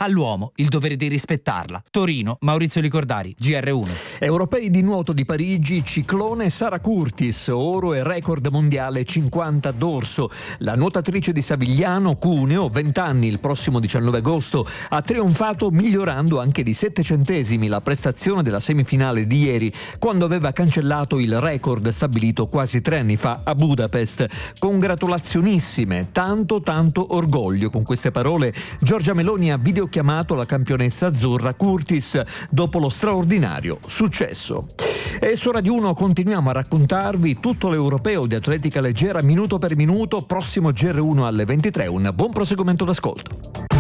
all'uomo il dovere di rispettarla. Torino, Maurizio Licordari, GR1. Europei di nuoto di Parigi, ciclone Sara Curtis, oro e record mondiale 50 dorso. La nuotatrice di Savigliano, Cuneo, 20 anni, il prossimo 19 agosto, ha trionfato migliorando anche di 7 centesimi la prestazione della semifinale di ieri, quando aveva cancellato il record stabilito quasi 3 anni fa a Budapest. Congratulazionissime, tanto orgoglio. Con queste parole Giorgia Meloni ha videochiamato la campionessa azzurra Curtis dopo lo straordinario successo. E su Radio 1 continuiamo a raccontarvi tutto l'europeo di atletica leggera minuto per minuto, prossimo GR1 alle 23. Un buon proseguimento d'ascolto.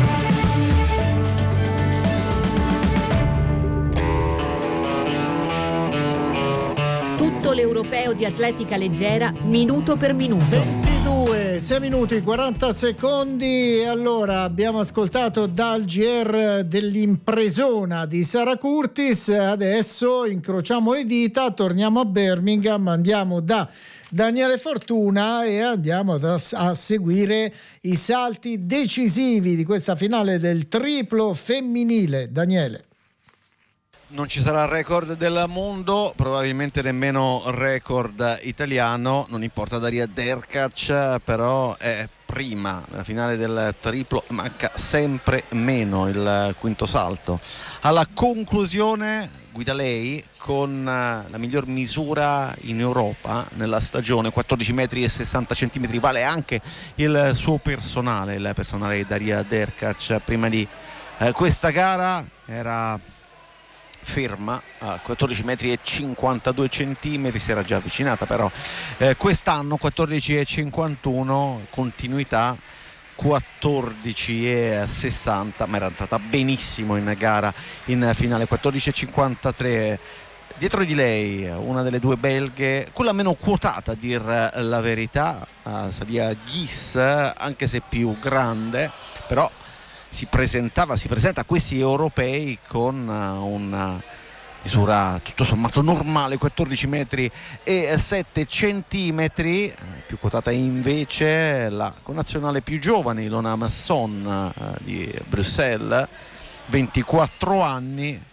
Tutto l'europeo di atletica leggera minuto per minuto. 6 minuti 40 secondi. Allora, abbiamo ascoltato dal GR dell'impresona di Sara Curtis. Adesso incrociamo le dita, torniamo a Birmingham, andiamo da Daniele Fortuna e andiamo a seguire i salti decisivi di questa finale del triplo femminile. Daniele. Non ci sarà record del mondo, probabilmente nemmeno record italiano, non importa Daria Derkac, però è prima nella finale del triplo, manca sempre meno il quinto salto. Alla conclusione guida lei con la miglior misura in Europa nella stagione, 14 metri e 60 centimetri, vale anche il suo personale, il personale di Daria Derkac. Prima di questa gara era ferma a 14 metri e 52 centimetri, si era già avvicinata, però quest'anno 14 e 51, continuità 14 e 60, ma era andata benissimo in gara in finale. 14 e 53. Dietro di lei una delle due belghe, quella meno quotata a dir la verità, Sadia Ghis, anche se più grande, però si presenta a questi europei con una misura tutto sommato normale, 14 metri e 7 centimetri. Più quotata invece la connazionale più giovane, Ilona Masson di Bruxelles, 24 anni,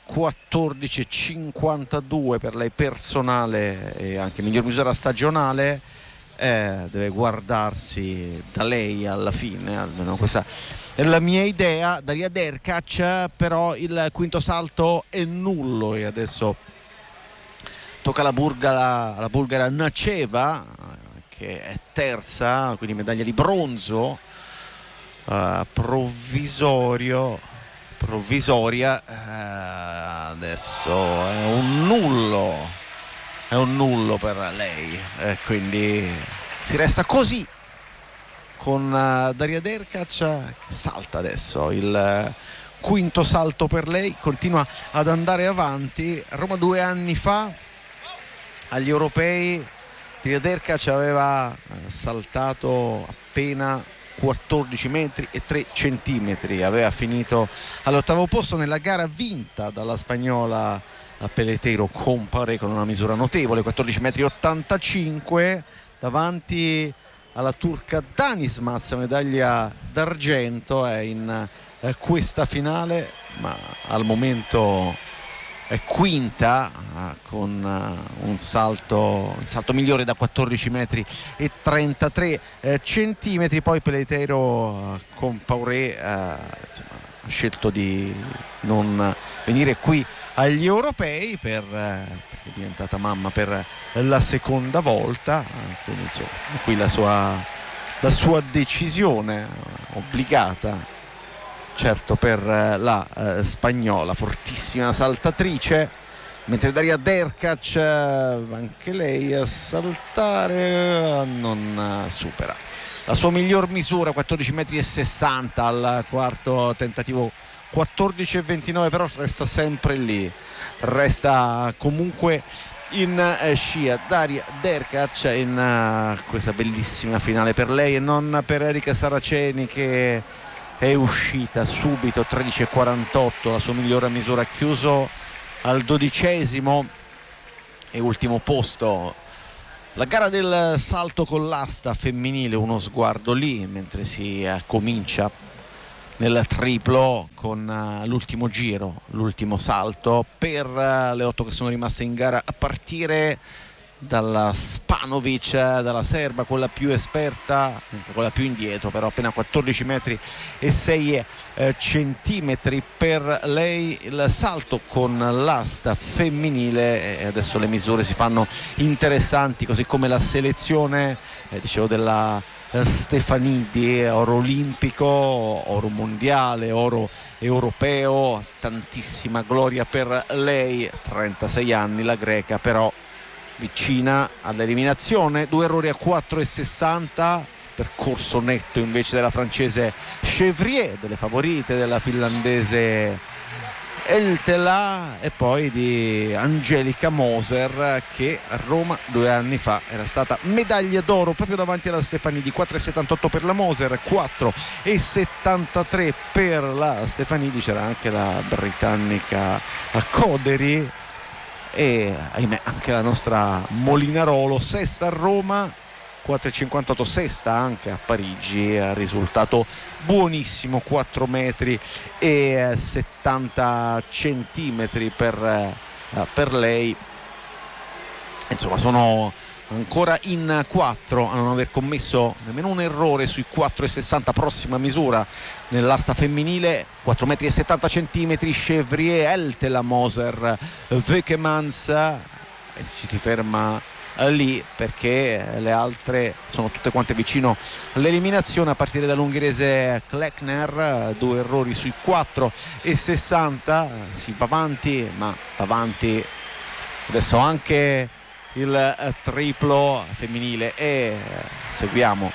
14,52 per lei personale e anche miglior misura stagionale. Deve guardarsi da lei alla fine, almeno questa è la mia idea. Daria Derkac, però il quinto salto è nullo e adesso tocca alla bulgara Naceva, che è terza, quindi medaglia di bronzo provvisoria. Adesso è un nullo per lei, quindi si resta così con Daria Derkac. Salta adesso il quinto salto per lei, continua ad andare avanti. Roma 2 anni fa agli europei Daria Derkac aveva saltato appena 14 metri e 3 centimetri, aveva finito all'8° posto nella gara vinta dalla spagnola Peleteiro Compare con una misura notevole, 14 metri 85, davanti alla turca Danismaz, medaglia d'argento, è in questa finale, ma al momento è quinta con un salto migliore da 14 metri e 33 centimetri. Poi Peleteiro Compaoré ha scelto di non venire qui agli europei perché è diventata mamma per la seconda volta, quindi insomma qui la sua decisione obbligata, certo, per la spagnola, fortissima saltatrice, mentre Daria Derkac anche lei a saltare non supera la sua miglior misura, 14 metri e 60 al quarto tentativo, 14,29, però resta sempre lì, resta comunque in scia Daria Derkac in questa bellissima finale per lei e non per Erika Saraceni, che è uscita subito 13,48, la sua migliore misura, chiuso al 12° e ultimo posto. La gara del salto con l'asta femminile, uno sguardo lì mentre si comincia nel triplo con l'ultimo giro, l'ultimo salto per le 8 che sono rimaste in gara, a partire dalla Spanovic, dalla serba, quella più esperta, quella più indietro, però appena 14 metri e 6 centimetri per lei il salto con l'asta femminile. E adesso le misure si fanno interessanti, così come la selezione dicevo della Stefanidi, oro olimpico, oro mondiale, oro europeo, tantissima gloria per lei, 36 anni la greca, però vicina all'eliminazione. 2 errori a 4,60, percorso netto invece della francese Chevrier, delle favorite della finlandese Eltela e poi di Angelica Moser, che a Roma 2 anni fa era stata medaglia d'oro proprio davanti alla Stefanidi. 4,78 per la Moser, 4,73 per la Stefanidi. C'era anche la britannica Coderi e ahimè anche la nostra Molinarolo, sesta a Roma, 4,58, sesta anche a Parigi, risultato buonissimo, 4 metri e 70 centimetri per lei. Insomma, sono ancora in 4 a non aver commesso nemmeno un errore sui 4,60, prossima misura nell'asta femminile, 4 metri e 70 centimetri, Chevrier, Eltela, Moser, Vekemans, e ci si ferma lì perché le altre sono tutte quante vicino all'eliminazione, a partire dall'ungherese Kleckner, 2 errori sui 4,60, si va avanti, ma va avanti adesso anche il triplo femminile e seguiamo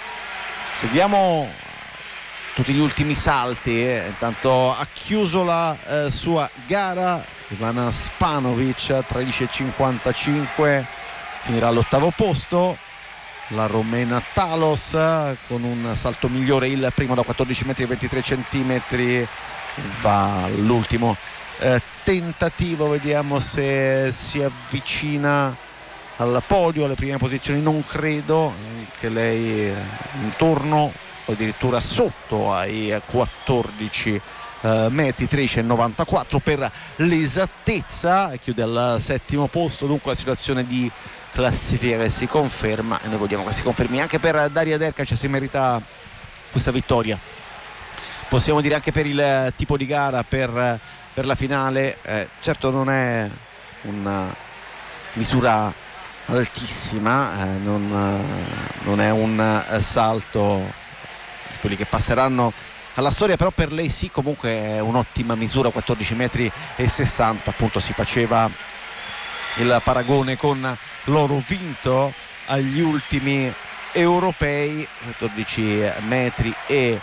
tutti gli ultimi salti. Intanto ha chiuso la sua gara Ivana Spanovic, 13,55, finirà all'8° posto. La romena Talos con un salto migliore, il primo da 14 metri e 23 centimetri, va all'ultimo tentativo, vediamo se si avvicina al podio, alle prime posizioni. Non credo, che lei intorno o addirittura sotto ai 14 metri, 13,94 per l'esattezza, chiude al 7° posto. Dunque la situazione di classifica che si conferma, e noi vogliamo che si confermi anche per Daria Derkac, si merita questa vittoria. Possiamo dire anche per il tipo di gara, per la finale, certo non è una misura altissima, non è un salto di quelli che passeranno alla storia, però per lei sì, comunque è un'ottima misura, 14 metri e 60, appunto si faceva il paragone con l'oro vinto agli ultimi europei, 14 metri e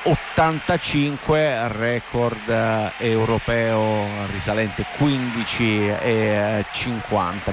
85, record europeo risalente 15 e 50,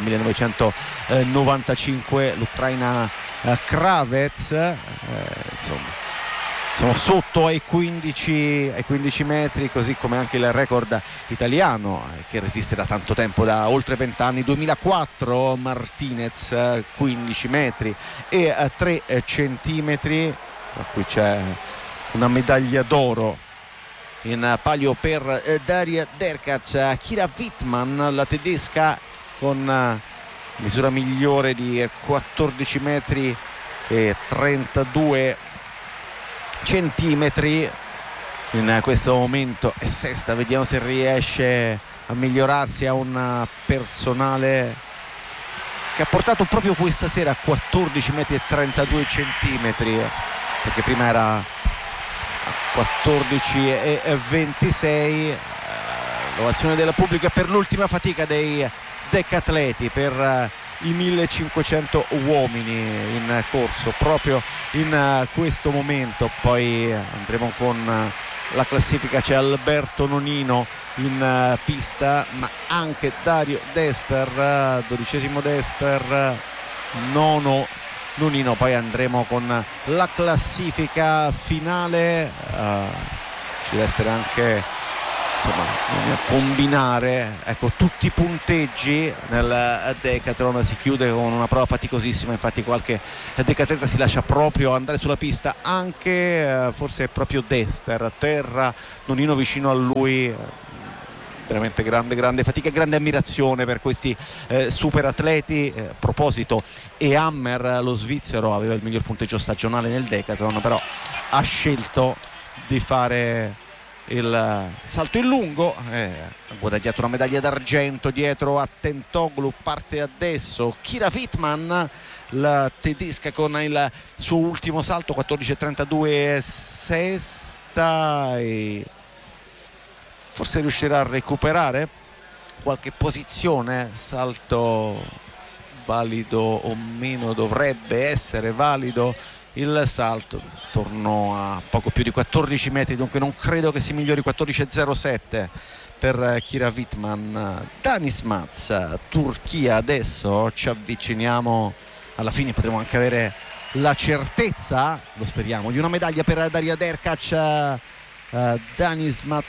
1995, l'Ucraina Kravets, insomma siamo sotto ai 15 metri, così come anche il record italiano che resiste da tanto tempo, da oltre 20 anni, 2004, Martinez, 15 metri e 3 centimetri, tra cui c'è una medaglia d'oro in palio per Daria Derkac. Kira Wittmann, la tedesca, con misura migliore di 14 metri e 32 centimetri, in questo momento è sesta, vediamo se riesce a migliorarsi a un personale che ha portato proprio questa sera a 14 metri e 32 centimetri, perché prima era a 14 e 26. L'ovazione del pubblico è per l'ultima fatica dei decatleti, per i 1500 uomini in corso proprio in questo momento. Poi andremo con la classifica, c'è Alberto Nonino in pista, ma anche Dario Dester, 12° Dester, 9° Nonino. Poi andremo con la classifica finale, ci deve essere anche insomma combinare, ecco, tutti i punteggi nel decathlon. Si chiude con una prova faticosissima, infatti qualche decatleta si lascia proprio andare sulla pista, anche forse proprio Dester a terra, Nonino vicino a lui. Veramente grande fatica, grande ammirazione per questi super atleti. A proposito, Hammer, lo svizzero, aveva il miglior punteggio stagionale nel decathlon, però ha scelto di fare il salto in lungo, ha guadagnato una medaglia d'argento dietro a Tentoglu. Parte adesso Kira Wittmann, la tedesca, con il suo ultimo salto, 14.32 sesta, e forse riuscirà a recuperare qualche posizione. Salto valido o meno, dovrebbe essere valido il salto, tornò a poco più di 14 metri, dunque non credo che si migliori. 14.07 per Kira Wittmann. Danis Mats, Turchia. Adesso ci avviciniamo alla fine, potremo anche avere la certezza, lo speriamo, di una medaglia per Daria Derkac. Danis Mats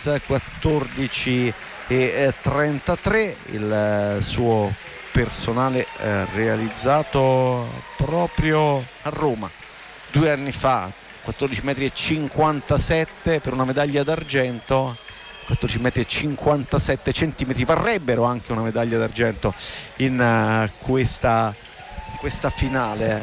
14.33, il suo personale realizzato proprio a Roma 2 anni fa, 14,57 metri per una medaglia d'argento. 14,57 metri varrebbero anche una medaglia d'argento in questa finale.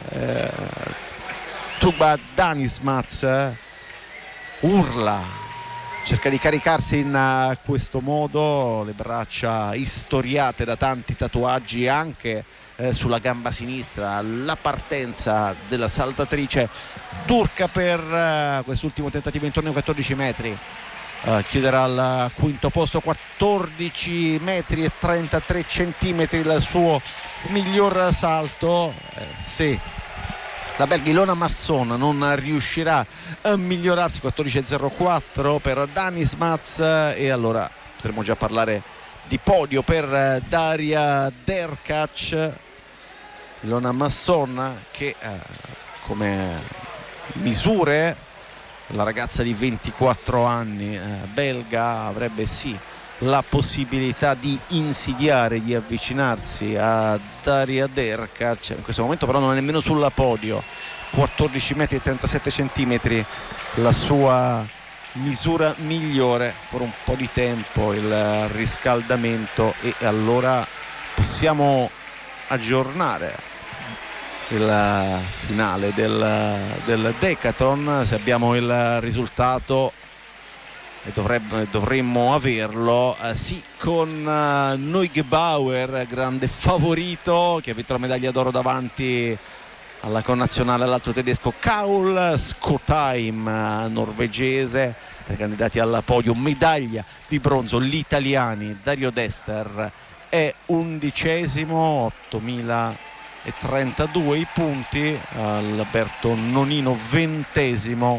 Tuba Danis Mats urla, cerca di caricarsi in questo modo, le braccia istoriate da tanti tatuaggi anche sulla gamba sinistra. La partenza della saltatrice turca per quest'ultimo tentativo intorno ai 14 metri. Chiuderà al quinto posto, 14 metri e 33 centimetri il suo miglior salto. Se la belga Ilona Masson non riuscirà a migliorarsi, 14.04 per Danis Mats, e allora potremo già parlare di podio per Daria Derkac. Ilona Masson che come misure, la ragazza di 24 anni belga avrebbe sì la possibilità di insidiare, di avvicinarsi a Daria Derkac. In questo momento però non è nemmeno sul podio. 14 metri e 37 centimetri la sua misura migliore. Per un po' di tempo il riscaldamento, e allora possiamo aggiornare il finale del decathlon. Se abbiamo il risultato, e dovremmo averlo, sì, con Neugebauer, grande favorito, che ha vinto la medaglia d'oro davanti alla connazionale, all'altro tedesco Kaul Skotheim, norvegese. Per i candidati al podio, medaglia di bronzo gli italiani. Dario Dester è 11°, 8.032 i punti. Alberto Nonino 20°,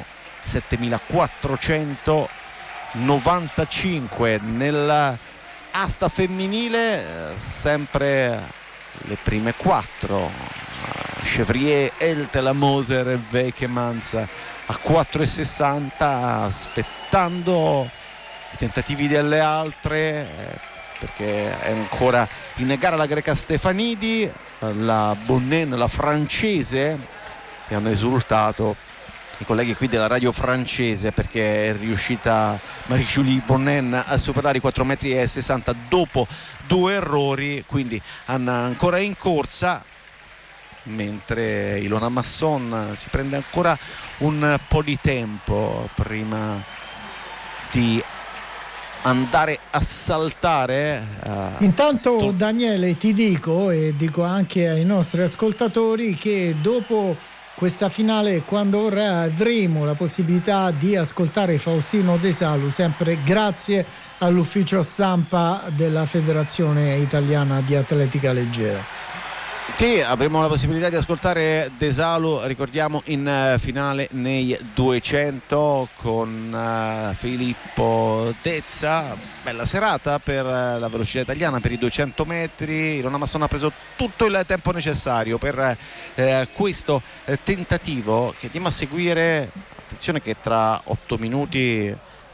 7.495. Nella asta femminile sempre le prime 4, Chevrier, Eltel, Moser e Weikemans a 4,60, aspettando i tentativi delle altre, perché è ancora in gara la greca Stefanidi, la Bonnen, la francese, che hanno esultato i colleghi qui della radio francese, perché è riuscita Marie-Julie Bonnen a superare i 4,60 metri dopo 2 errori, quindi ancora in corsa, mentre Ilona Masson si prende ancora un po' di tempo prima di andare a saltare. Intanto Daniele, ti dico, e dico anche ai nostri ascoltatori, che dopo questa finale, quando ora avremo la possibilità di ascoltare Faustino De Salu, sempre grazie all'ufficio stampa della Federazione Italiana di Atletica Leggera. Sì, avremo la possibilità di ascoltare De Salu, ricordiamo, in finale nei 200 con Filippo Dezza. Bella serata per la velocità italiana, per i 200 metri. Ilona Masson ha preso tutto il tempo necessario per questo tentativo che andiamo a seguire. Attenzione che tra 8 minuti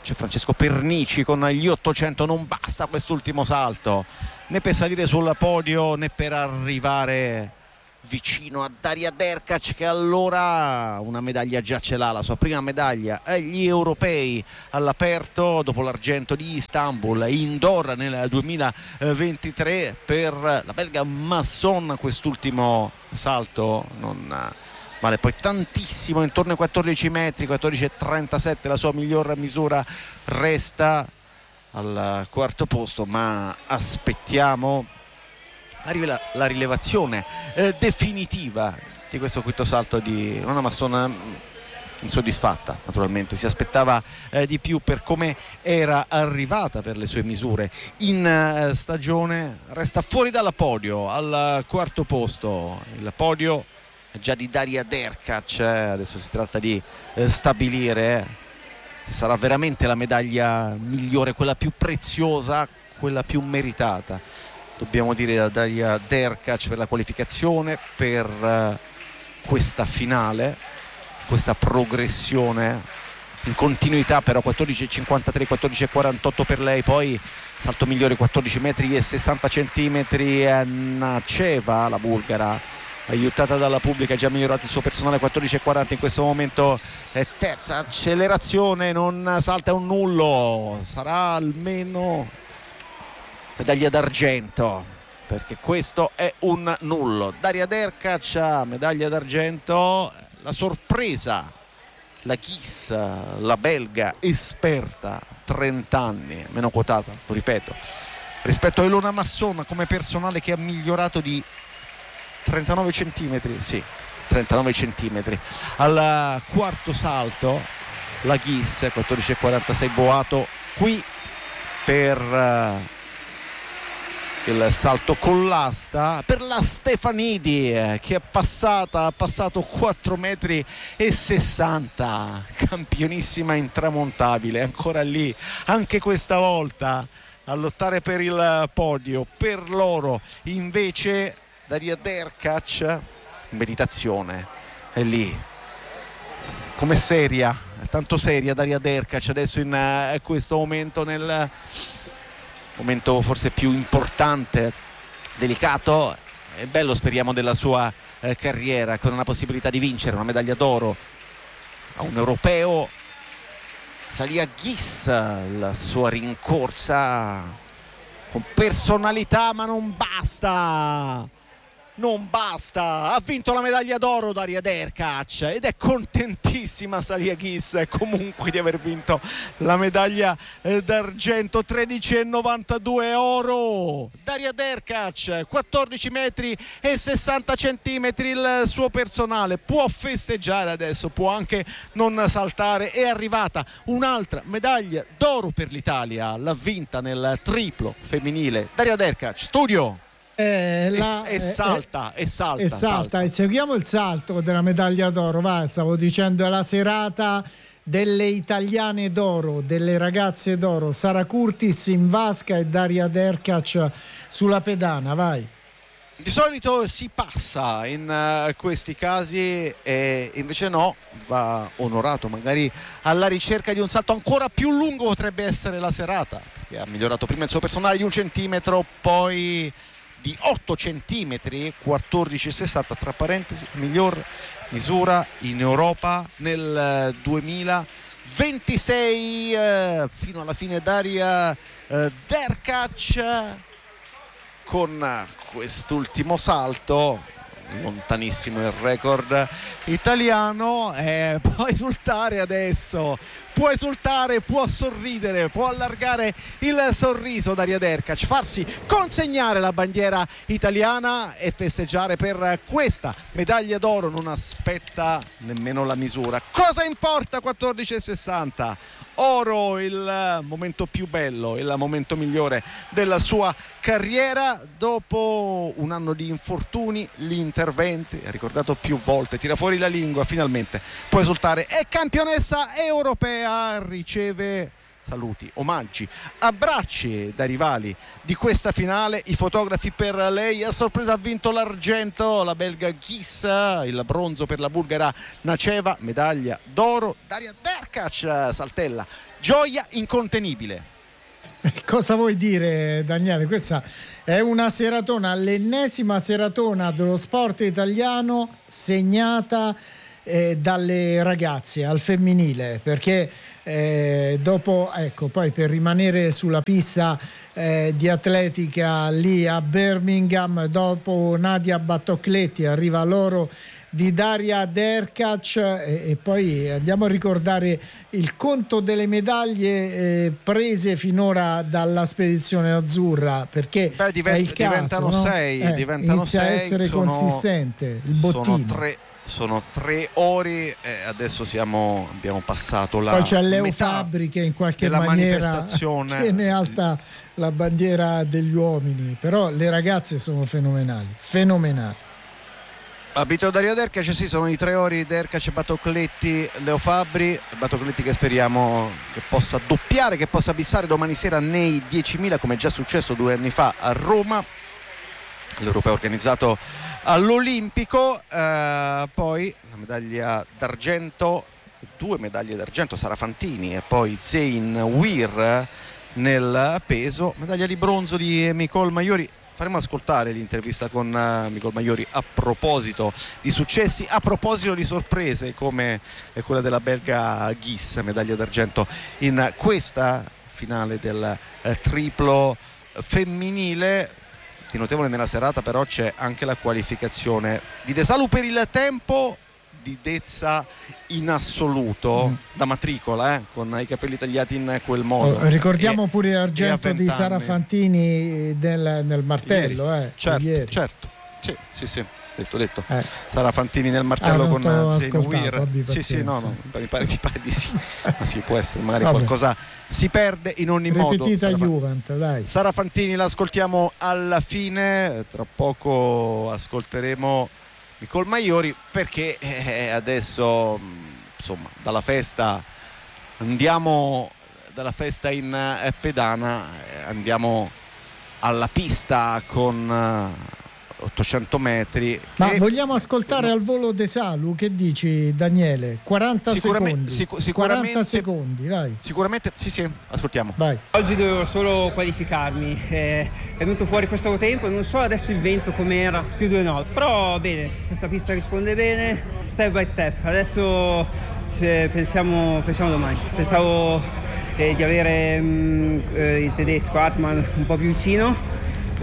c'è Francesco Pernici con gli 800. Non basta quest'ultimo salto né per salire sul podio né per arrivare vicino a Daria Derkac, che allora una medaglia già ce l'ha, la sua prima medaglia agli europei all'aperto dopo l'argento di Istanbul indoor nel 2023. Per la belga Masson quest'ultimo salto non vale poi tantissimo, intorno ai 14 metri, 14,37 la sua miglior misura, resta al quarto posto, ma aspettiamo la rilevazione definitiva di questo quinto salto di Ilona Masson, insoddisfatta naturalmente, si aspettava di più per come era arrivata per le sue misure in stagione. Resta fuori dal podio al quarto posto, il podio già di Daria Derkac, adesso si tratta di stabilire se sarà veramente la medaglia migliore, quella più preziosa, quella più meritata. Dobbiamo dire a Daria Derkac per la qualificazione, per questa finale, questa progressione in continuità, però 14,53, 14,48 per lei, poi salto migliore 14 metri e 60 centimetri Naceva, la bulgara, aiutata dalla pubblica, ha già migliorato il suo personale, 14,40 in questo momento, terza accelerazione, non salta un nullo, sarà almeno medaglia d'argento, perché questo è un nullo. Daria Derkac, medaglia d'argento, la sorpresa, la Ghiss, la belga esperta, 30 anni, meno quotata, lo ripeto, rispetto a Ilona Masson come personale, che ha migliorato di 39 centimetri, sì, 39 centimetri. Al quarto salto la Ghiss, 14,46 boato qui per il salto con l'asta, per la Stefanidi, che ha passato 4 metri e 60, campionissima intramontabile, ancora lì anche questa volta a lottare per il podio. Per loro invece Daria Derkac in meditazione, è lì come seria, è tanto seria Daria Derkac adesso in questo momento, nel momento forse più importante, delicato e bello, speriamo, della sua carriera, con una possibilità di vincere una medaglia d'oro a un europeo. Salia Ghiss, la sua rincorsa con personalità, ma non basta, ha vinto la medaglia d'oro Daria Derkac ed è contentissima Salia Ghiss comunque di aver vinto la medaglia d'argento. 13,92 oro, Daria Derkac, 14 metri e 60 centimetri il suo personale, può festeggiare adesso, può anche non saltare. È arrivata un'altra medaglia d'oro per l'Italia, l'ha vinta nel triplo femminile Daria Derkac. Studio salta. E seguiamo il salto della medaglia d'oro. Stavo dicendo, è la serata delle italiane d'oro, delle ragazze d'oro, Sara Curtis in vasca e Daria Derkac sulla pedana. Vai. Di solito si passa in questi casi e invece no, va onorato, magari alla ricerca di un salto ancora più lungo potrebbe essere la serata, perché ha migliorato prima il suo personale di 1 centimetro, poi di 8 centimetri, 14,60, tra parentesi, miglior misura in Europa nel 2026. Fino alla fine Daria Derkac con quest'ultimo salto, lontanissimo il record italiano. Può esultare adesso, può esultare, può sorridere, può allargare il sorriso Daria Derkac, farsi consegnare la bandiera italiana e festeggiare per questa medaglia d'oro. Non aspetta nemmeno la misura, cosa importa? 14,60 oro, il momento più bello, il momento migliore della sua carriera. Dopo un anno di infortuni, gli interventi, ha ricordato più volte, tira fuori la lingua, finalmente può esultare, è campionessa europea, riceve saluti, omaggi, abbracci dai rivali di questa finale, i fotografi per lei. A sorpresa ha vinto l'argento la belga Ghiss, il bronzo per la bulgara Naceva, medaglia d'oro Daria Derkac saltella Gioia incontenibile. Cosa vuoi dire, Daniele? Questa è una seratona, l'ennesima seratona dello sport italiano segnata dalle ragazze al femminile, perché dopo, ecco, poi per rimanere sulla pista di atletica lì a Birmingham, dopo Nadia Battocletti arriva l'oro di Daria Derkac e poi andiamo a ricordare il conto delle medaglie prese finora dalla spedizione azzurra, perché è il caso, diventano no? diventano inizia sei, a essere consistente il bottino. Sono 3 ore, adesso abbiamo passato la poi c'è Leo metà Fabbri che in qualche della maniera tiene alta la bandiera degli uomini, però le ragazze sono fenomenali. Abito Dario Derkac, sì, sono i 3 ore Derkac, Battocletti, Leo Fabbri. Battocletti che speriamo che possa doppiare, che possa bissare domani sera nei 10.000, come è già successo 2 anni fa a Roma, l'europeo organizzato all'Olimpico. Poi la medaglia d'argento, 2 medaglie d'argento, Sara Fantini e poi Zein Wir nel peso, medaglia di bronzo di Nicole Maiori. Faremo ascoltare l'intervista con Nicole Maiori a proposito di successi, a proposito di sorprese come quella della belga Gis, medaglia d'argento in questa finale del triplo femminile. Di notevole nella serata però c'è anche la qualificazione di De Salu per il tempo di Dezza in assoluto, da matricola, con i capelli tagliati in quel modo. Ricordiamo pure l'argento di Sara Fantini nel martello, ieri. Certo, sì. Detto. Sara Fantini nel martello con Zein Wir. Sì, no, mi pare di sì. Ma sì, può essere, magari qualcosa si perde, in ogni modo. Juventus, dai. Sara Fantini l'ascoltiamo alla fine, tra poco ascolteremo Nicole Maiori, perché adesso insomma dalla festa in pedana, andiamo alla pista con 800 metri. Ma vogliamo ascoltare al volo De Salu? Che dici, Daniele? 40 secondi. 40 secondi, vai. Sicuramente, sì, ascoltiamo. Vai. Oggi dovevo solo qualificarmi. È venuto fuori questo tempo, non so adesso il vento com'era, più 2 però bene, questa pista risponde bene, step by step. Adesso pensiamo domani. Pensavo di avere il tedesco Hartmann un po' più vicino.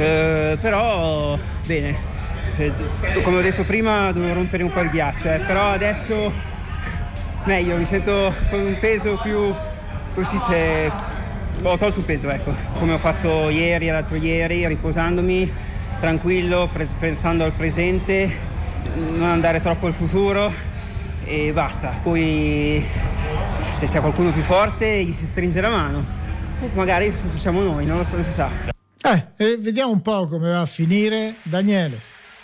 Però bene, come ho detto prima dovevo rompere un po' il ghiaccio, però adesso meglio, mi sento con un peso più, così ho tolto un peso, ecco, come ho fatto ieri e l'altro ieri, riposandomi tranquillo, pensando al presente, non andare troppo al futuro e basta. Poi se c'è qualcuno più forte gli si stringe la mano, magari siamo noi, non lo so, non si sa. Vediamo un po' come va a finire, Daniele.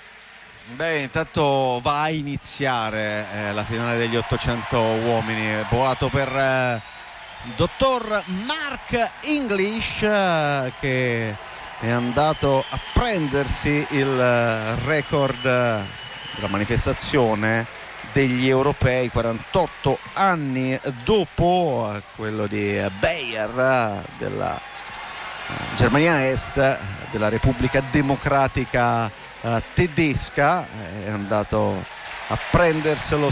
Intanto va a iniziare la finale degli 800 uomini, boato per il dottor Mark English, che è andato a prendersi il record della manifestazione degli europei 48 anni dopo quello di Bayer della Germania Est, della Repubblica Democratica Tedesca. È andato a prenderselo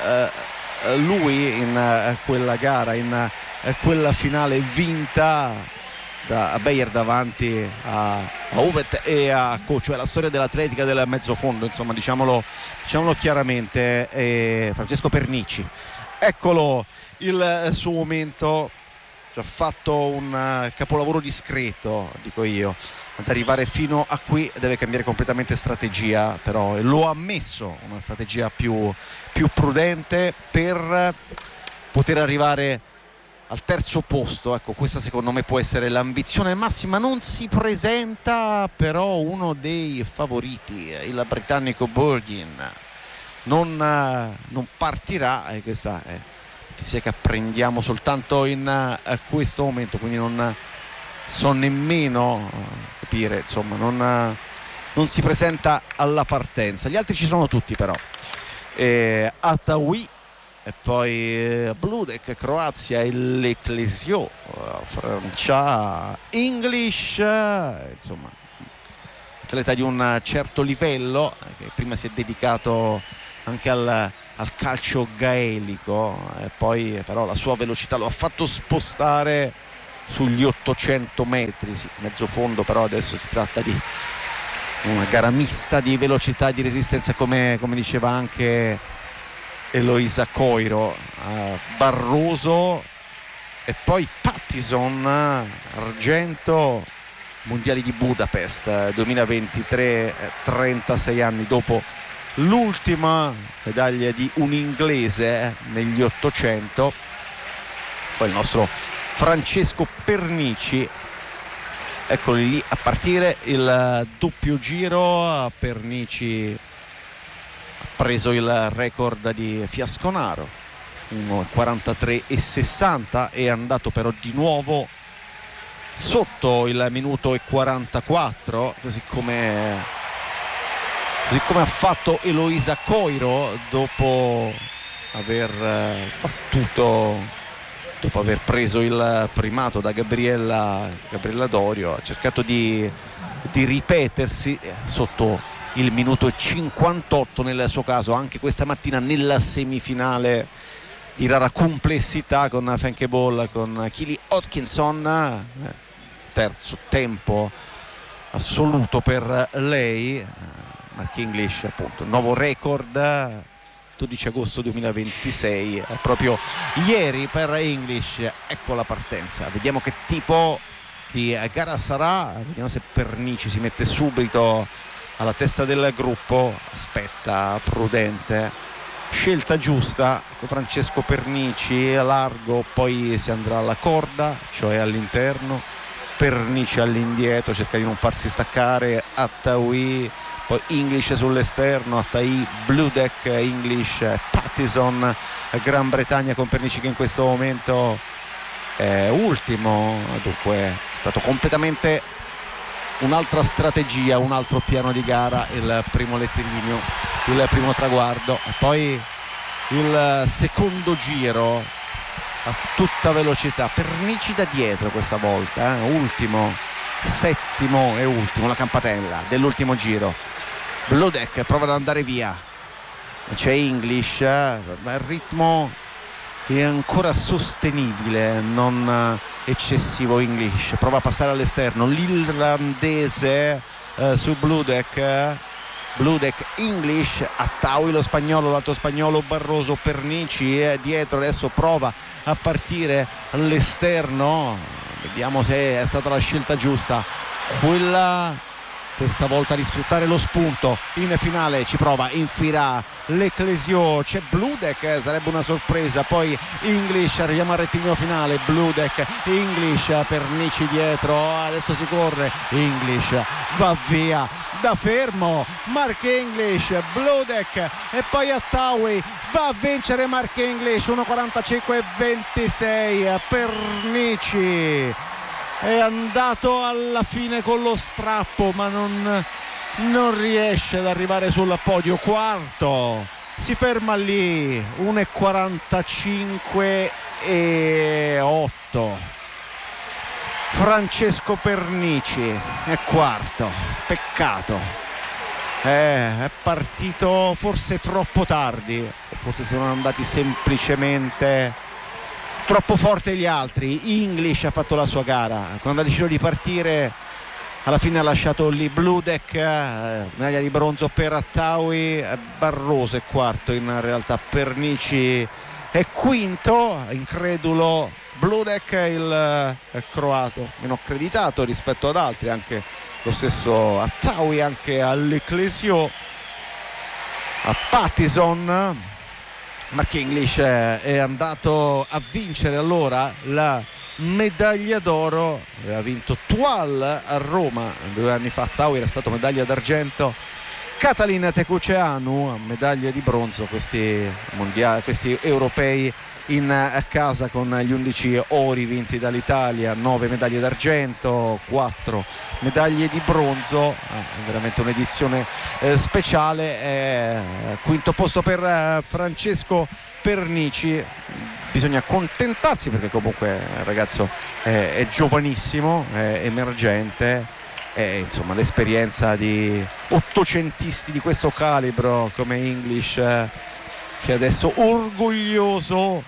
lui in quella gara, in quella finale vinta da Bayer davanti a Uvet e a Co, cioè la storia dell'atletica del mezzofondo, insomma, diciamolo chiaramente. Francesco Pernici, eccolo il suo momento. Ha fatto un capolavoro discreto, dico io, ad arrivare fino a qui. Deve cambiare completamente strategia, però, e lo ha ammesso, una strategia più prudente per poter arrivare al terzo posto. Ecco, questa secondo me può essere l'ambizione massima. Non si presenta però uno dei favoriti, il britannico Burgin non partirà, e questa è notizia che apprendiamo soltanto in questo momento, quindi non so nemmeno capire, insomma, non si presenta alla partenza. Gli altri ci sono tutti, però Atawi e poi Bludek, Croazia, e l'Eclesio, Francia, English, insomma atleta di un certo livello che prima si è dedicato anche al calcio gaelico, e poi però la sua velocità lo ha fatto spostare sugli 800 metri, sì, mezzo fondo, però adesso si tratta di una gara mista di velocità e di resistenza, come diceva anche Eloisa Coiro. Barroso e poi Pattison, argento, mondiali di Budapest 2023, 36 anni dopo l'ultima medaglia di un inglese negli 800. Poi il nostro Francesco Pernici, eccoli lì a partire, il doppio giro. Pernici ha preso il record di Fiasconaro, 1:43,60, è andato però di nuovo sotto il minuto e 44, così come ha fatto Eloisa Coiro dopo aver preso il primato da Gabriella Dorio. Ha cercato di ripetersi sotto il minuto e 58 nel suo caso, anche questa mattina nella semifinale di rara complessità con Fenke Ball, con Keely Hodkinson, terzo tempo assoluto per lei. Mark English, appunto, nuovo record, 12 agosto 2026, proprio ieri per English. Ecco la partenza, vediamo che tipo di gara sarà, vediamo se Pernici si mette subito alla testa del gruppo, aspetta, prudente, scelta giusta, con Francesco Pernici largo, poi si andrà alla corda, cioè all'interno, Pernici all'indietro, cerca di non farsi staccare, Attaui, poi English sull'esterno, Attai, Bludek, English, Pattison, Gran Bretagna con Pernici che in questo momento è ultimo. Dunque è stato completamente un'altra strategia, un altro piano di gara, il primo letterino, il primo traguardo, e poi il secondo giro a tutta velocità. Pernici da dietro questa volta, ultimo, settimo e ultimo, la campatella dell'ultimo giro. Bludek prova ad andare via, c'è English, ma il ritmo è ancora sostenibile, non eccessivo. English prova a passare all'esterno, l'irlandese su Bludek, English, Attaui lo spagnolo, l'altro spagnolo Barroso, Pernici dietro, adesso prova a partire all'esterno, vediamo se è stata la scelta giusta, quella questa volta di sfruttare lo spunto. In finale ci prova Infira, l'Eclesio, c'è Bludek, sarebbe una sorpresa, poi English, arriviamo al rettilineo finale, Bludek, English, Pernici dietro, adesso si corre, English va via da fermo, Mark English, Bludek e poi Attaui va a vincere Mark English, 1:45,26. Pernici è andato alla fine con lo strappo, ma non riesce ad arrivare sul podio. Quarto, si ferma lì, 1:45,8. Francesco Pernici è quarto, peccato, è partito forse troppo tardi, forse sono andati semplicemente troppo forte gli altri. English ha fatto la sua gara, quando ha deciso di partire alla fine ha lasciato lì Bludek, medaglia di bronzo per Attaui, Barroso è quarto, in realtà Pernici è quinto, incredulo Bludek, il croato meno accreditato rispetto ad altri, anche lo stesso Attaui, anche all'Eclesio, a Pattison. Mark English è andato a vincere allora la medaglia d'oro, aveva vinto Tual a Roma 2 anni fa, Attaui era stato medaglia d'argento, Catalin Tekuceanu medaglia di bronzo. Questi europei in casa con gli 11 ori vinti dall'Italia, 9 medaglie d'argento, 4 medaglie di bronzo, veramente un'edizione speciale. Quinto posto per Francesco Pernici. Bisogna accontentarsi perché comunque il ragazzo è giovanissimo, è emergente, e insomma l'esperienza di ottocentisti di questo calibro come English, che adesso orgoglioso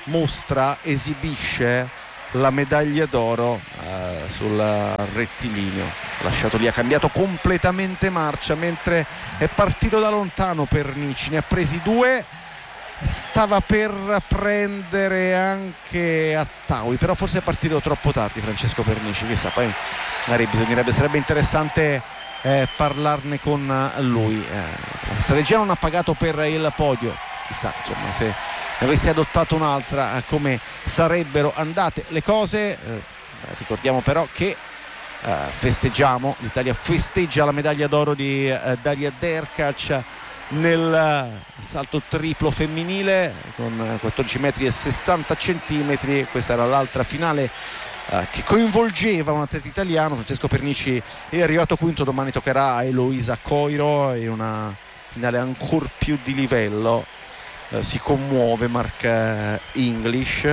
esibisce la medaglia d'oro sul rettilineo, lasciato lì, ha cambiato completamente marcia mentre è partito da lontano. Pernici ne ha presi 2, stava per prendere anche Attaui, però forse è partito troppo tardi Francesco Pernici, chissà, poi magari sarebbe interessante parlarne con lui. La strategia non ha pagato per il podio, chissà insomma se ne avessi adottato un'altra come sarebbero andate le cose. Ricordiamo però che l'Italia festeggia la medaglia d'oro di Daria Derkac nel salto triplo femminile con 14 metri e 60 centimetri. Questa era l'altra finale che coinvolgeva un atleta italiano. Francesco Pernici è arrivato quinto, domani toccherà a Eloisa Coiro in una finale ancora più di livello. Si commuove Mark English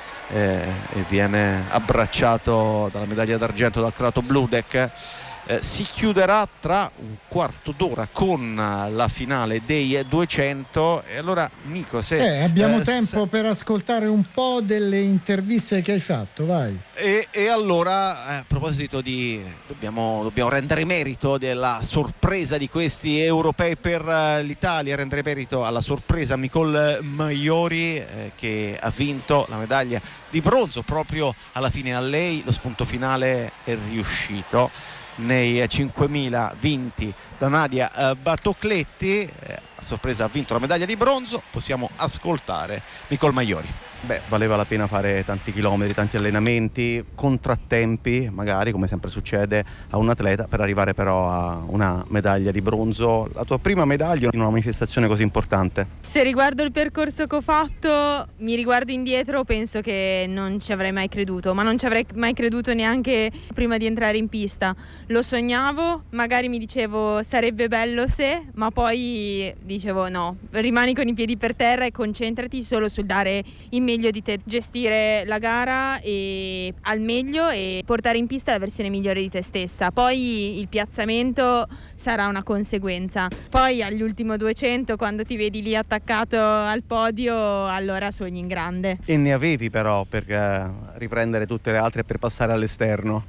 e viene abbracciato dalla medaglia d'argento dal croato Bludek. Si chiuderà tra un quarto d'ora con la finale dei 200. E allora Nico, se abbiamo tempo per ascoltare un po' delle interviste che hai fatto, vai. E allora a proposito di dobbiamo rendere merito della sorpresa di questi europei per l'Italia, rendere merito alla sorpresa Nicole Maiori, che ha vinto la medaglia di bronzo. Proprio alla fine a lei lo spunto finale è riuscito nei 5.000 vinti da Nadia Batocletti. A sorpresa ha vinto la medaglia di bronzo. Possiamo ascoltare Nicole Maiori. Valeva la pena fare tanti chilometri, tanti allenamenti, contrattempi magari, come sempre succede a un atleta, per arrivare però a una medaglia di bronzo. La tua prima medaglia in una manifestazione così importante? Se riguardo il percorso che ho fatto, mi riguardo indietro, penso che non ci avrei mai creduto, ma non ci avrei mai creduto neanche prima di entrare in pista. Lo sognavo, magari mi dicevo sarebbe bello se, ma poi dicevo no, rimani con i piedi per terra e concentrati solo sul dare il meglio di te, gestire la gara al meglio e portare in pista la versione migliore di te stessa. Poi il piazzamento sarà una conseguenza. Poi all'ultimo 200, quando ti vedi lì attaccato al podio, allora sogni in grande. E ne avevi però per riprendere tutte le altre e per passare all'esterno?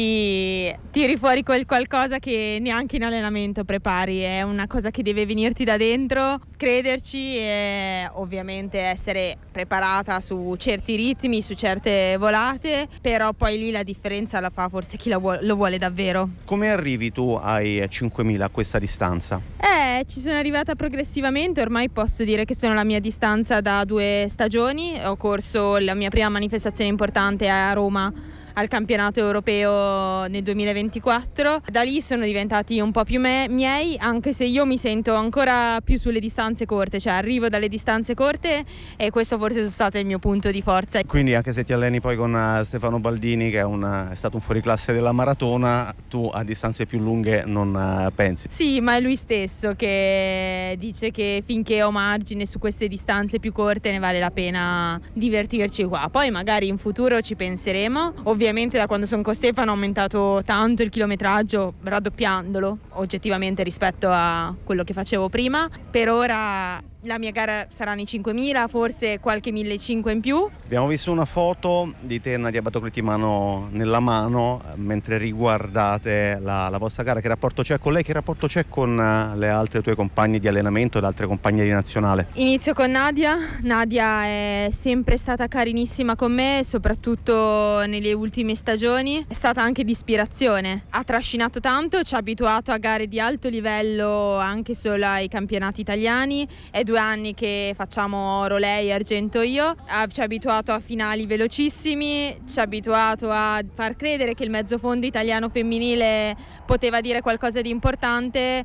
Lì tiri fuori quel qualcosa che neanche in allenamento prepari, è una cosa che deve venirti da dentro, crederci e ovviamente essere preparata su certi ritmi, su certe volate, però poi lì la differenza la fa forse chi lo vuole davvero. Come arrivi tu ai 5.000 a questa distanza? Ci sono arrivata progressivamente, ormai posso dire che sono la mia distanza da 2 stagioni. Ho corso la mia prima manifestazione importante a Roma al campionato europeo nel 2024. Da lì sono diventati un po' più miei, anche se io mi sento ancora più sulle distanze corte, cioè arrivo dalle distanze corte e questo forse è stato il mio punto di forza. Quindi anche se ti alleni poi con Stefano Baldini, che è stato un fuoriclasse della maratona, tu a distanze più lunghe non pensi? Sì, ma è lui stesso che dice che finché ho margine su queste distanze più corte ne vale la pena divertirci qua. Poi magari in futuro ci penseremo. Ovviamente da quando sono con Stefano ho aumentato tanto il chilometraggio, raddoppiandolo oggettivamente rispetto a quello che facevo prima. Per ora la mia gara saranno i 5.000, forse qualche 1.500 in più. Abbiamo visto una foto di te e Nadia Batocletti mano nella mano mentre riguardate la vostra gara. Che rapporto c'è con lei? Che rapporto c'è con le altre tue compagne di allenamento e le altre compagne di nazionale? Inizio con Nadia. Nadia è sempre stata carinissima con me, soprattutto nelle ultime stagioni. È stata anche di ispirazione. Ha trascinato tanto, ci ha abituato a gare di alto livello anche solo ai campionati italiani. È 2 anni che facciamo oro lei e argento io. Ci ha abituato a finali velocissimi, ci ha abituato a far credere che il mezzofondo italiano femminile poteva dire qualcosa di importante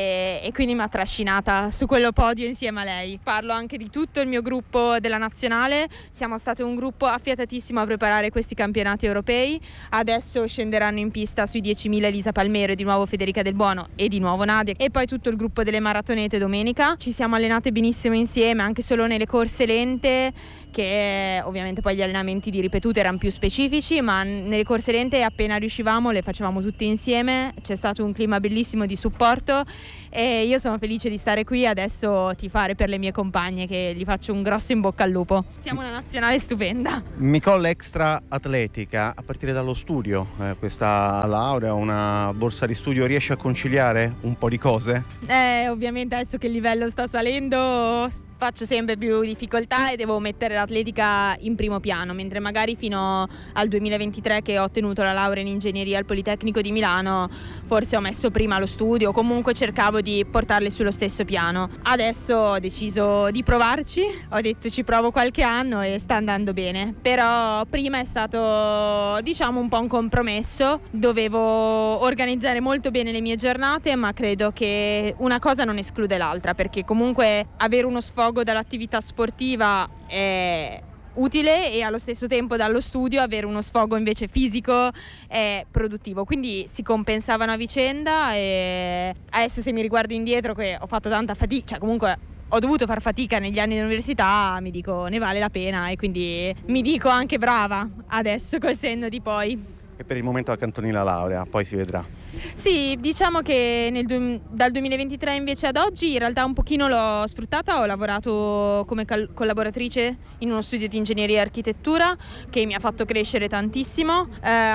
e quindi mi ha trascinata su quello podio insieme a lei. Parlo anche di tutto il mio gruppo della nazionale, siamo stati un gruppo affiatatissimo a preparare questi campionati europei. Adesso scenderanno in pista sui 10.000 Elisa Palmero e di nuovo Federica Del Buono e di nuovo Nadia, e poi tutto il gruppo delle maratonete domenica. Ci siamo allenate benissimo insieme, anche solo nelle corse lente, che ovviamente poi gli allenamenti di ripetuta erano più specifici, ma nelle corse lente appena riuscivamo le facevamo tutti insieme. C'è stato un clima bellissimo di supporto e io sono felice di stare qui adesso tifare per le mie compagne, che gli faccio un grosso in bocca al lupo. Siamo una nazionale stupenda. Micol extra atletica, a partire dallo studio, questa laurea, una borsa di studio, riesce a conciliare un po' di cose? Ovviamente adesso che il livello sta salendo faccio sempre più difficoltà e devo mettere l'atletica in primo piano, mentre magari fino al 2023, che ho ottenuto la laurea in ingegneria al Politecnico di Milano, forse ho messo prima lo studio, comunque cercavo di portarle sullo stesso piano. Adesso ho deciso di provarci, ho detto ci provo qualche anno e sta andando bene, però prima è stato, diciamo, un po' un compromesso. Dovevo organizzare molto bene le mie giornate, ma credo che una cosa non esclude l'altra, perché comunque avere uno sfogo dall'attività sportiva è utile e allo stesso tempo dallo studio avere uno sfogo invece fisico è produttivo, quindi si compensavano a vicenda. E adesso, se mi riguardo indietro, che ho fatto tanta fatica, cioè comunque ho dovuto far fatica negli anni di università, mi dico ne vale la pena, e quindi mi dico anche brava adesso col senno di poi. E per il momento accantoni la laurea, poi si vedrà. Sì, diciamo che dal 2023 invece ad oggi in realtà un pochino l'ho sfruttata, ho lavorato come collaboratrice in uno studio di ingegneria e architettura che mi ha fatto crescere tantissimo.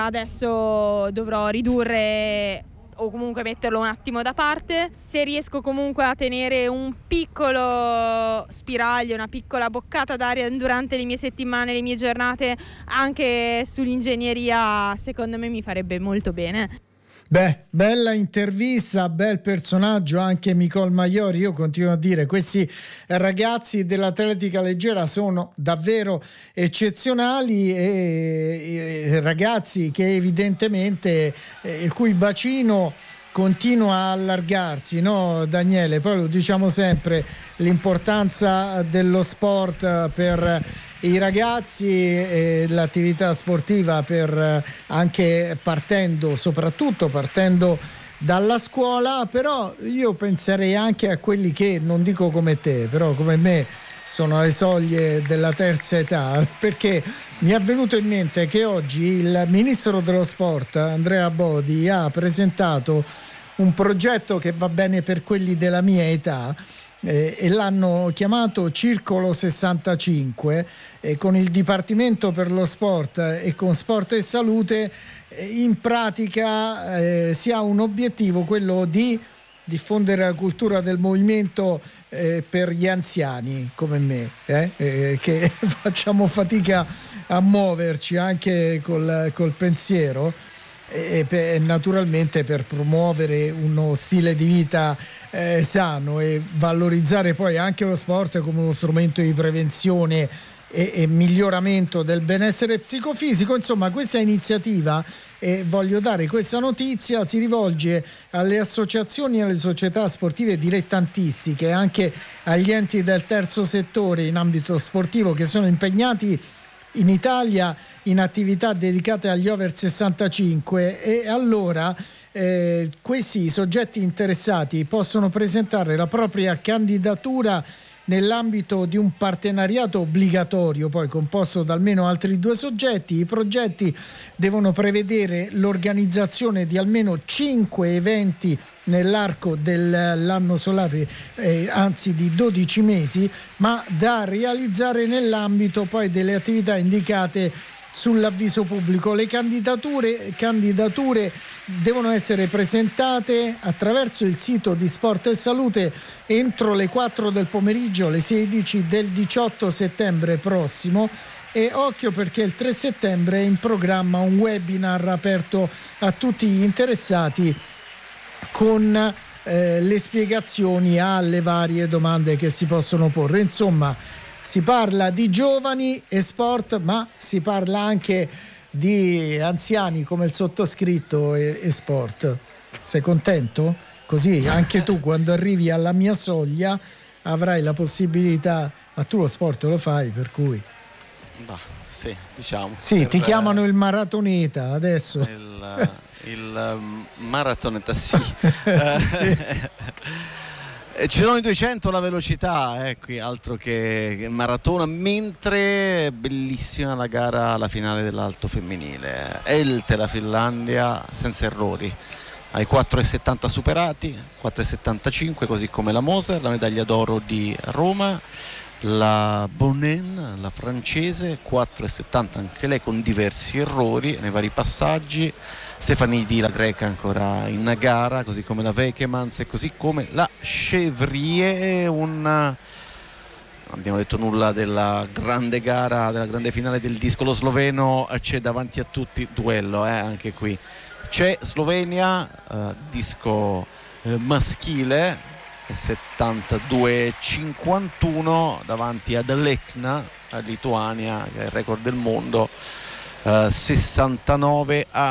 Adesso dovrò ridurre o comunque metterlo un attimo da parte. Se riesco comunque a tenere un piccolo spiraglio, una piccola boccata d'aria durante le mie settimane, le mie giornate anche sull'ingegneria, secondo me mi farebbe molto bene. Beh, bella intervista, bel personaggio anche Micol Maiori. Io continuo a dire, questi ragazzi dell'atletica leggera sono davvero eccezionali e ragazzi che evidentemente il cui bacino continua a allargarsi, no Daniele? Poi lo diciamo sempre, l'importanza dello sport per i ragazzi e l'attività sportiva, per anche soprattutto partendo dalla scuola. Però io penserei anche a quelli che, non dico come te, però come me sono alle soglie della terza età, perché mi è venuto in mente che oggi il ministro dello sport Andrea Bodi ha presentato un progetto che va bene per quelli della mia età, e l'hanno chiamato Circolo 65, con il Dipartimento per lo Sport e con Sport e Salute. In pratica si ha un obiettivo, quello di diffondere la cultura del movimento per gli anziani come me, che facciamo fatica a muoverci anche col pensiero, e naturalmente per promuovere uno stile di vita sano e valorizzare poi anche lo sport come uno strumento di prevenzione e miglioramento del benessere psicofisico. Insomma, questa iniziativa, e voglio dare questa notizia, si rivolge alle associazioni e alle società sportive dilettantistiche e anche agli enti del terzo settore in ambito sportivo che sono impegnati in Italia in attività dedicate agli over 65, e allora questi soggetti interessati possono presentare la propria candidatura nell'ambito di un partenariato obbligatorio, poi composto da almeno altri 2 soggetti. I progetti devono prevedere l'organizzazione di almeno 5 eventi nell'arco dell'anno solare, anzi di 12 mesi, ma da realizzare nell'ambito poi delle attività indicate sull'avviso pubblico. Le candidature devono essere presentate attraverso il sito di Sport e Salute entro le 4 del pomeriggio, alle 16 del 18 settembre prossimo. E occhio, perché il 3 settembre è in programma un webinar aperto a tutti gli interessati con le spiegazioni alle varie domande che si possono porre. Insomma, si parla di giovani e sport, ma si parla anche di anziani come il sottoscritto e sport. Sei contento? Così anche tu, quando arrivi alla mia soglia, avrai la possibilità. Ma tu lo sport lo fai, per cui sì, diciamo. Sì, ti chiamano il maratoneta adesso. Il maratoneta, sì. Ci sono i 200 la velocità, qui altro che maratona, mentre bellissima la gara, la finale dell'alto femminile. Elte, la Finlandia, senza errori, ai 4,70 superati, 4,75 così come la Moser, la medaglia d'oro di Roma. La Bonin, la francese, 4,70 anche lei con diversi errori nei vari passaggi. Stefanidi, la greca, ancora in gara, così come la Vekemans e così come la Chevrier. Non abbiamo detto nulla della grande gara, della grande finale del disco. Lo sloveno c'è davanti a tutti, duello anche qui. C'è Slovenia, disco maschile, 72,51 davanti ad Lechna, a Lituania, che è il record del mondo, 69 a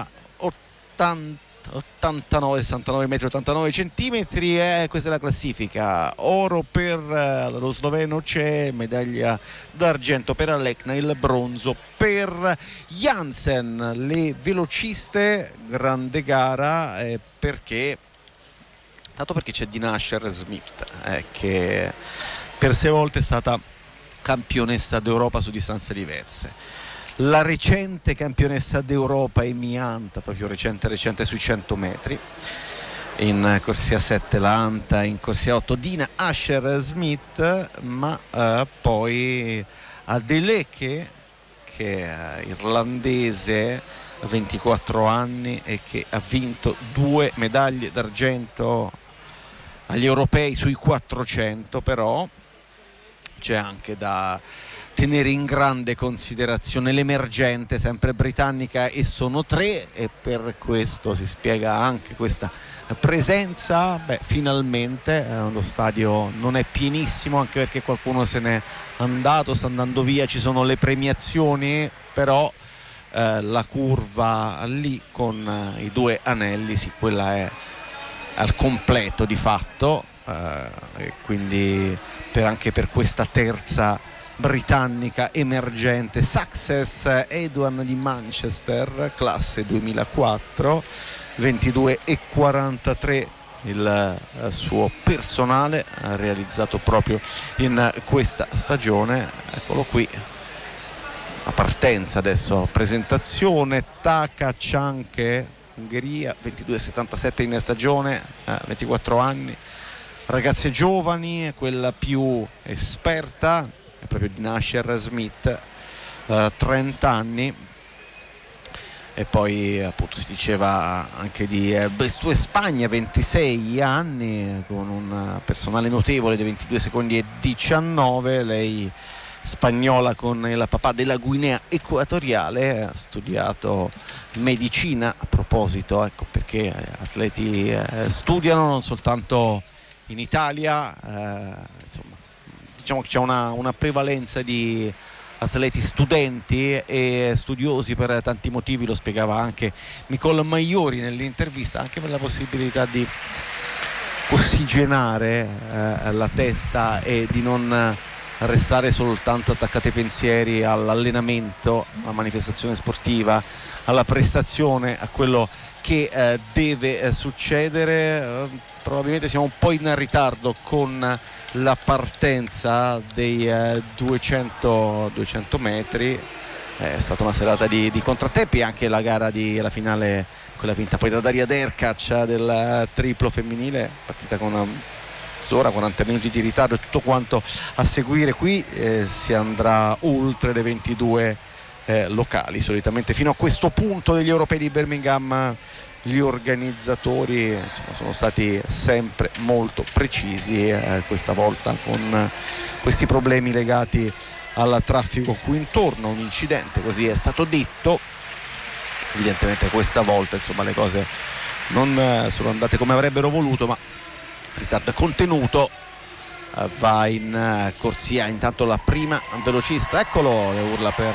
69 metri 89 centimetri. Questa è la classifica. Oro per lo sloveno c'è, medaglia d'argento per Alekna, il bronzo per Jansen. Le velociste, grande gara, perché c'è Dina Asher-Smith, che per 6 volte è stata campionessa d'Europa su distanze diverse. La recente campionessa d'Europa Emianta, proprio recente sui 100 metri, in corsia 7 l'Anta, in corsia 8 Dina Asher-Smith, ma poi Adeleke, che è irlandese, 24 anni e che ha vinto 2 medaglie d'argento agli europei sui 400. Però c'è anche da tenere in grande considerazione l'emergente, sempre britannica, e sono 3, e per questo si spiega anche questa presenza. Finalmente lo stadio non è pienissimo, anche perché qualcuno se n'è andato, sta andando via, ci sono le premiazioni, però la curva lì con i 2 anelli, sì, quella è al completo di fatto, e quindi anche per questa terza britannica emergente, Success Edouan di Manchester, classe 2004, 22,43 il suo personale realizzato proprio in questa stagione. Eccolo qui, la partenza adesso, presentazione. Taka Cianche, Ungheria, 22,77 in stagione, 24 anni, ragazze giovani. Quella più esperta è proprio Dina Asher-Smith, 30 anni, e poi appunto si diceva anche di Bestue Spagna, 26 anni, con un personale notevole di 22 secondi e 19. Lei spagnola con il papà della Guinea Equatoriale, ha studiato medicina. A proposito, ecco perché atleti studiano non soltanto in Italia, insomma, diciamo che c'è una prevalenza di atleti studenti e studiosi per tanti motivi. Lo spiegava anche Nicole Maiori nell'intervista, anche per la possibilità di ossigenare la testa e di non restare soltanto attaccati ai pensieri all'allenamento, alla manifestazione sportiva, alla prestazione, a quello che deve succedere. Probabilmente siamo un po' in ritardo con la partenza dei 200 metri. È stata una serata di contrattempi, anche la gara la finale, quella vinta poi da Daria Derkac del triplo femminile, partita con mezz'ora, 40 minuti di ritardo e tutto quanto a seguire. Qui si andrà oltre le 22 locali. Solitamente fino a questo punto degli europei di Birmingham gli organizzatori, insomma, sono stati sempre molto precisi, questa volta con questi problemi legati al traffico qui intorno, un incidente, così è stato detto. Evidentemente questa volta, insomma, le cose non sono andate come avrebbero voluto, ma ritardo contenuto. Va in corsia intanto la prima velocista, eccolo, le urla per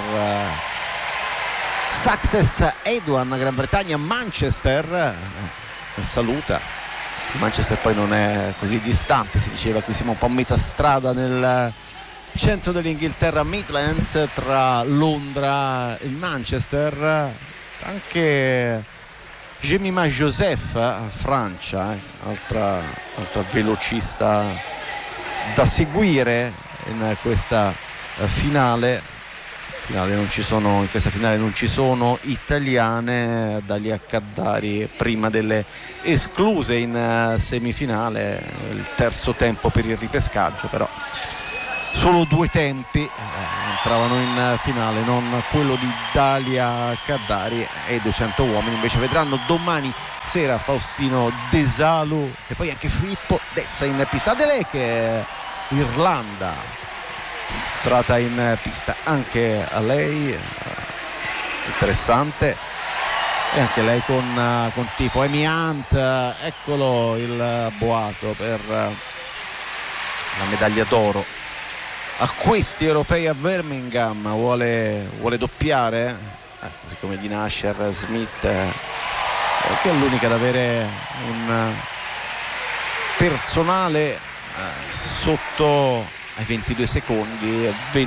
Success Edouan, Gran Bretagna, Manchester, saluta. Manchester poi non è così distante, si diceva, qui siamo un po' a metà strada nel centro dell'Inghilterra, Midlands, tra Londra e Manchester. Anche Jemima Joseph, Francia, altra velocista da seguire in questa finale. In questa finale non ci sono italiane. Dalia Caddari prima delle escluse in semifinale, il terzo tempo per il ripescaggio, però solo 2 tempi entravano in finale, non quello di Dalia Caddari, e i 200 uomini invece vedranno domani sera Faustino Desalu e poi anche Filippo Dezza in pista. Adeleke, Irlanda, entrata in pista anche a lei, interessante, e anche lei con tifo. Amy Hunt, eccolo il boato per la medaglia d'oro a questi europei a Birmingham. Vuole doppiare, così come Dina Asher-Smith, che è l'unica ad avere un personale sotto ai 22 secondi,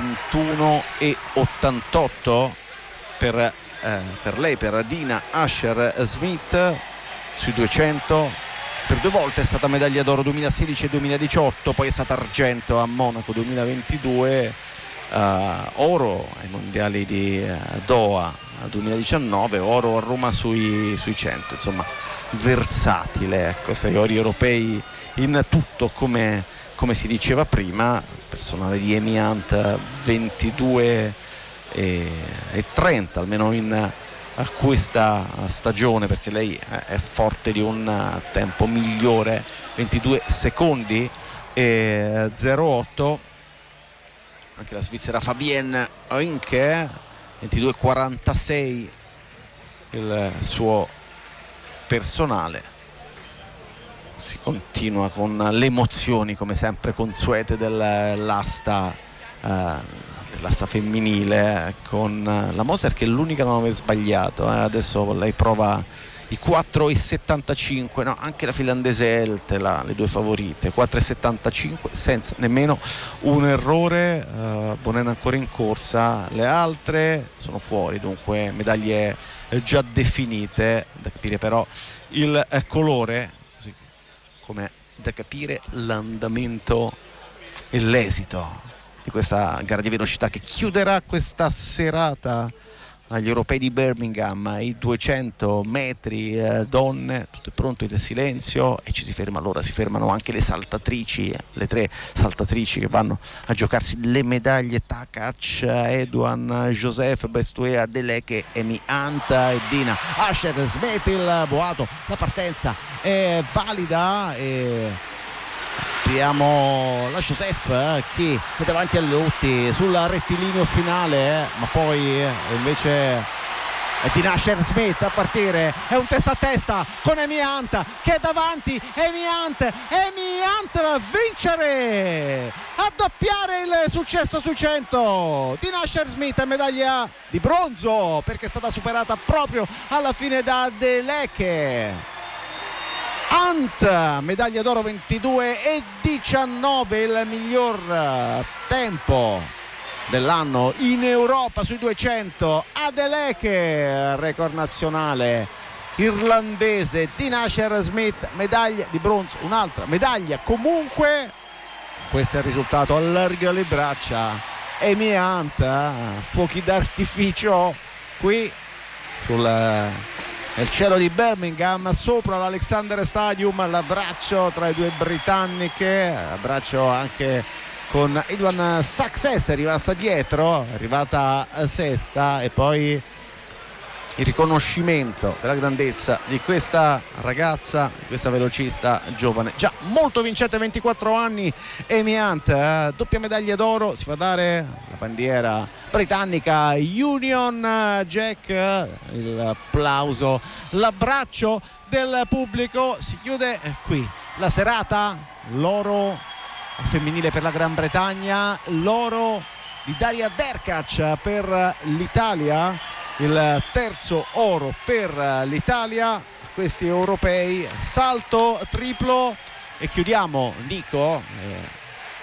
21,88 per lei, per Dina Asher-Smith sui 200. Per 2 volte è stata medaglia d'oro, 2016 e 2018, poi è stata argento a Monaco 2022, oro ai mondiali di Doha 2019, oro a Roma sui 100. Insomma, versatile, ecco, 6 ori europei in tutto, come si diceva prima. Personale di Amy Hunt 22 e 30 almeno in questa stagione, perché lei è forte di un tempo migliore, 22 secondi e 08. Anche la svizzera Fabienne Oinke, 22,46 il suo personale. Si continua con le emozioni, come sempre consuete, dell'asta femminile, con la Moser che è l'unica a non aver sbagliato. Adesso lei prova i 4,75, no, anche la finlandese Elte, le 2 favorite, 4,75 senza nemmeno un errore. Bonen ancora in corsa, le altre sono fuori, dunque medaglie già definite. Da capire però il colore, come da capire l'andamento e l'esito di questa gara di velocità che chiuderà questa serata agli europei di Birmingham. I 200 metri donne, tutto è pronto in silenzio, e si fermano anche le saltatrici, le 3 saltatrici che vanno a giocarsi le medaglie: Takac, Edouan Joseph, Bestoué, Adeleke, Amy Hunt e Dina Asher-Smith. Il boato, la partenza è valida e abbiamo la Joseph che è davanti a Lotti sul rettilineo finale, ma poi invece è Dina Asher-Smith a partire. È un testa a testa con Amy Hunt che è davanti. Amy Hunt a vincere, a doppiare il successo sui 100. Dina Asher-Smith è medaglia di bronzo, perché è stata superata proprio alla fine da Adeleke. Hunt, medaglia d'oro, 22,19, il miglior tempo dell'anno in Europa sui 200. Adeleke, record nazionale irlandese. Dina Asher-Smith, medaglia di bronzo, un'altra medaglia comunque. Questo è il risultato, allarga le braccia Amy Hunt, fuochi d'artificio qui nel cielo di Birmingham, sopra l'Alexander Stadium. L'abbraccio tra le 2 britanniche, abbraccio anche con Edouan Success, è rimasta dietro, è arrivata sesta, e poi il riconoscimento della grandezza di questa ragazza, di questa velocista giovane, già molto vincente, 24 anni, Amy Hunt, doppia medaglia d'oro. Si fa dare la bandiera britannica, Union Jack, l'applauso, l'abbraccio del pubblico. Si chiude qui la serata, l'oro femminile per la Gran Bretagna, l'oro di Daria Derkac per l'Italia, il terzo oro per l'Italia, questi europei. Salto triplo e chiudiamo, Nico,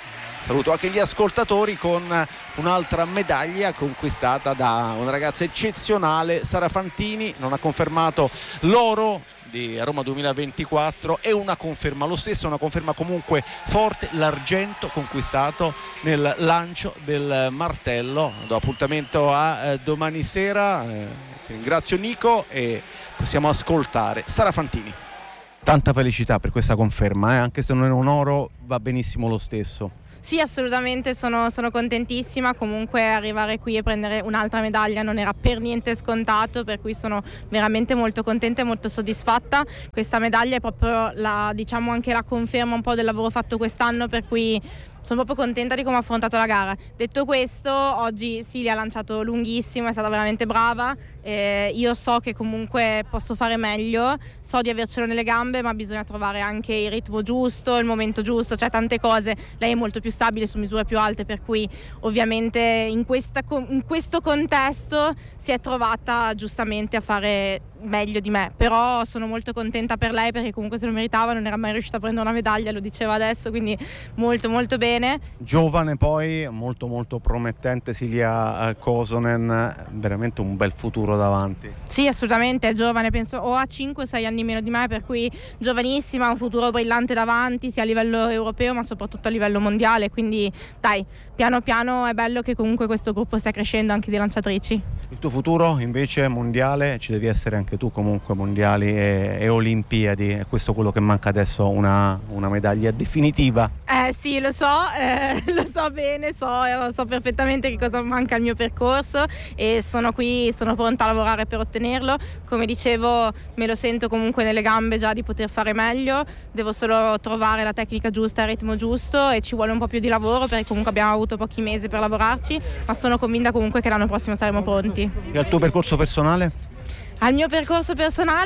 saluto anche gli ascoltatori con un'altra medaglia conquistata da una ragazza eccezionale, Sara Fantini. Non ha confermato l'oro di Roma 2024 e una conferma lo stesso, una conferma comunque forte, l'argento conquistato nel lancio del martello. Do appuntamento a domani sera. Ringrazio Nico e possiamo ascoltare Sara Fantini. Tanta felicità per questa conferma, anche se non è un oro va benissimo lo stesso. Sì, assolutamente, sono contentissima. Comunque arrivare qui e prendere un'altra medaglia non era per niente scontato, per cui sono veramente molto contenta e molto soddisfatta. Questa medaglia è proprio diciamo anche la conferma un po' del lavoro fatto quest'anno, per cui sono proprio contenta di come ha affrontato la gara. Detto questo, oggi Silja ha lanciato lunghissimo, è stata veramente brava. Io so che comunque posso fare meglio, so di avercelo nelle gambe, ma bisogna trovare anche il ritmo giusto, il momento giusto, cioè tante cose. Lei è molto più stabile su misure più alte, per cui ovviamente in questo contesto si è trovata giustamente a fare meglio di me, però sono molto contenta per lei, perché comunque se lo meritava, non era mai riuscita a prendere una medaglia, lo diceva adesso, quindi molto molto bene. Giovane poi, molto molto promettente Silja Kosonen, veramente un bel futuro davanti. Sì, assolutamente, è giovane, penso o ha 5 o 6 anni meno di me, per cui giovanissima, un futuro brillante davanti, sia a livello europeo ma soprattutto a livello mondiale, quindi dai, piano piano è bello che comunque questo gruppo stia crescendo anche di lanciatrici. Il tuo futuro invece mondiale, ci devi essere anche tu comunque, mondiali e Olimpiadi, è questo quello che manca adesso, una medaglia definitiva? Sì, lo so bene, so perfettamente che cosa manca al mio percorso e sono qui, sono pronta a lavorare per ottenerlo. Come dicevo, me lo sento comunque nelle gambe già di poter fare meglio, devo solo trovare la tecnica giusta, il ritmo giusto, e ci vuole un po' più di lavoro, perché comunque abbiamo avuto pochi mesi per lavorarci, ma sono convinta comunque che l'anno prossimo saremo pronti. E al tuo percorso personale? Al mio percorso personale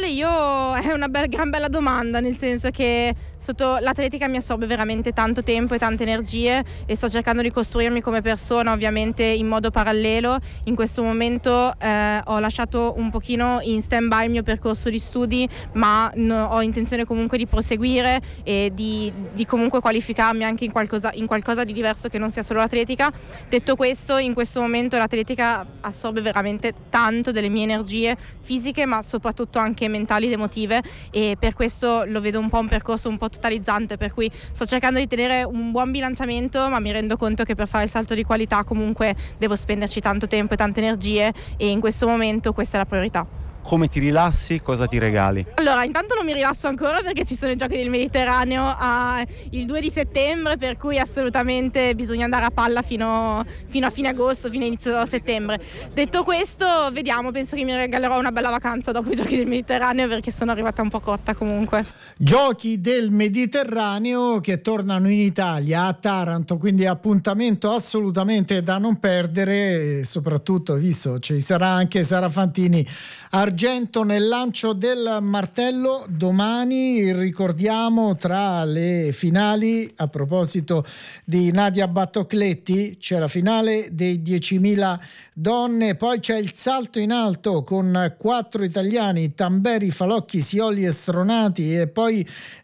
è una gran bella domanda, nel senso che sotto l'atletica mi assorbe veramente tanto tempo e tante energie, e sto cercando di costruirmi come persona ovviamente in modo parallelo. In questo momento ho lasciato un pochino in stand-by il mio percorso di studi, ma ho intenzione comunque di proseguire e di comunque qualificarmi anche in qualcosa di diverso che non sia solo l'atletica. Detto questo, in questo momento l'atletica assorbe veramente tanto delle mie energie fisiche, ma soprattutto anche mentali ed emotive, e per questo lo vedo un po' un percorso un po' totalizzante, per cui sto cercando di tenere un buon bilanciamento, ma mi rendo conto che per fare il salto di qualità comunque devo spenderci tanto tempo e tante energie, e in questo momento questa è la priorità. Come ti rilassi? Cosa ti regali? Allora, intanto non mi rilasso ancora, perché ci sono i Giochi del Mediterraneo il 2 di settembre, per cui assolutamente bisogna andare a palla fino a fine agosto, fino a inizio settembre. Detto questo, vediamo, penso che mi regalerò una bella vacanza dopo i Giochi del Mediterraneo, perché sono arrivata un po' cotta comunque. Giochi del Mediterraneo che tornano in Italia, a Taranto, quindi appuntamento assolutamente da non perdere, soprattutto visto ci sarà anche Sara Fantini. Argento nel lancio del martello domani, ricordiamo tra le finali, a proposito di Nadia Battocletti, c'è la finale dei 10.000 donne, poi c'è il salto in alto con 4 italiani, Tamberi, Falocchi, Sioli e Stronati, e poi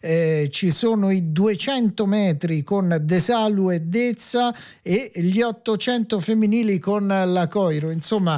ci sono i 200 metri con De Salu e Dezza, e gli 800 femminili con la Coiro. Insomma,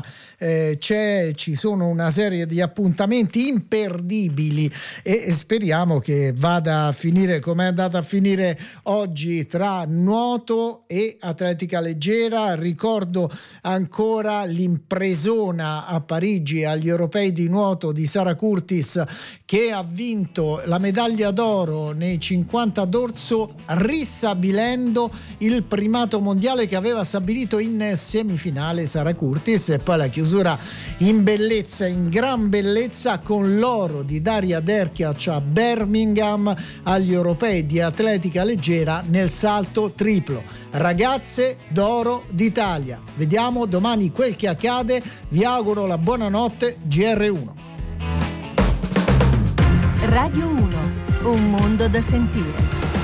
ci sono una serie di appuntamenti imperdibili, e speriamo che vada a finire come è andata a finire oggi tra nuoto e atletica leggera. Ricordo ancora l'impresona a Parigi agli europei di nuoto di Sara Curtis, che ha vinto la medaglia d'oro nei 50 dorso, ristabilendo il primato mondiale che aveva stabilito in semifinale Sara Curtis, e poi la chiusura in bellezza, in gran bellezza, con l'oro di Daria Derkiac a Birmingham agli europei di atletica leggera nel salto triplo. Ragazze d'oro d'Italia. Vediamo domani quel che accade. Vi auguro la buonanotte. GR1. Radio 1, un mondo da sentire.